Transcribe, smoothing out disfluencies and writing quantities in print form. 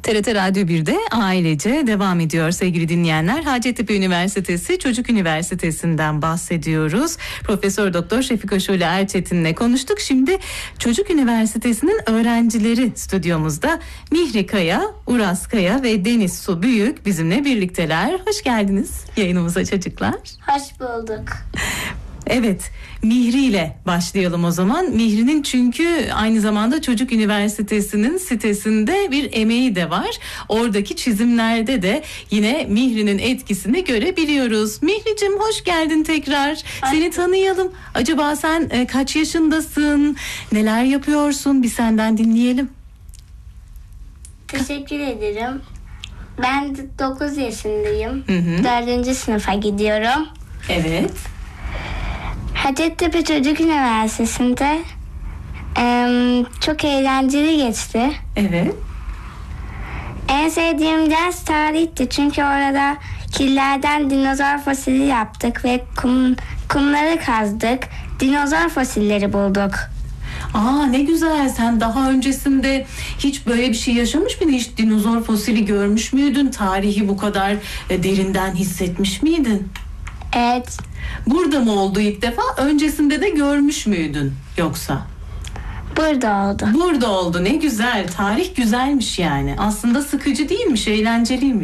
TRT Radyo 1'de ailece devam ediyor sevgili dinleyenler. Hacettepe Üniversitesi Çocuk Üniversitesi'nden bahsediyoruz. Profesör Doktor Şefika Şule Erçetin'le konuştuk. Şimdi Çocuk Üniversitesi'nin öğrencileri stüdyomuzda. Mihri Kaya, Uras Kaya ve Deniz Su Büyük bizimle birlikteler. Hoş geldiniz yayınımıza çocuklar. Hoş bulduk. Evet, Mihri ile başlayalım o zaman. Mihri'nin çünkü aynı zamanda Çocuk Üniversitesi'nin sitesinde bir emeği de var. Oradaki çizimlerde de yine Mihri'nin etkisini görebiliyoruz. Mihri'cim hoş geldin tekrar. Seni tanıyalım. Acaba sen kaç yaşındasın? Neler yapıyorsun? Bir senden dinleyelim. Teşekkür ederim. Ben 9 yaşındayım. 4. sınıfa gidiyorum. Evet. Hacettepe Çocuk Üniversitesi'nde çok eğlenceli geçti. Evet. En sevdiğim ders tarihti. Çünkü orada killerden dinozor fosili yaptık ve kumları kazdık. Dinozor fosilleri bulduk. Aa ne güzel. Sen daha öncesinde hiç böyle bir şey yaşamış mıydın? Hiç dinozor fosili görmüş müydün? Tarihi bu kadar derinden hissetmiş miydin? Evet. Burada mı oldu ilk defa? Öncesinde de görmüş müydün yoksa? Burada oldu. Burada oldu. Ne güzel. Tarih güzelmiş yani. Aslında sıkıcı değilmiş, eğlenceliymiş.